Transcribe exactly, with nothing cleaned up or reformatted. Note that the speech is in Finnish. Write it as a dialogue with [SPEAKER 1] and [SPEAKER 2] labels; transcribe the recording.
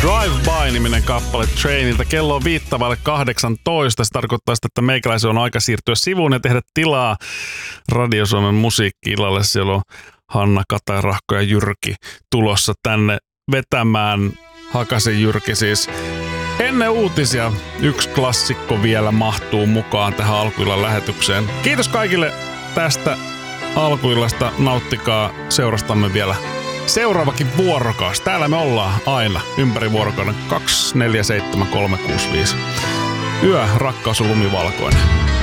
[SPEAKER 1] Drive By-niminen kappale Trainilta. Kello on viittavalle kahdeksantoista. Se tarkoittaa sitä, että meikäläisen on aika siirtyä sivuun ja tehdä tilaa Radio Suomen musiikki-illalle. Siellä on Hanna, Kata, Rahko ja Jyrki tulossa tänne vetämään. Hakasen Jyrki siis. Ennen uutisia yksi klassikko vielä mahtuu mukaan tähän alkuillan lähetykseen. Kiitos kaikille tästä alkuillasta. Nauttikaa seurastamme vielä seuraavakin vuorokaus. Täällä me ollaan aina ympäri vuorokauden kaksi neljä seitsemän kolme kuusi viisi. Yö, rakkaus on lumivalkoinen.